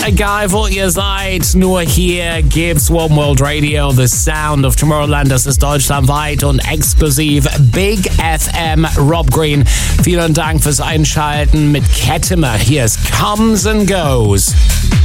egal wo ihr seid, nur hier gibt's One World Radio, the sound of Tomorrowland. Das ist deutschlandweit und exklusiv Big FM. Rob Green, vielen Dank fürs Einschalten mit Kettimer. Hier ist Comes and Goes.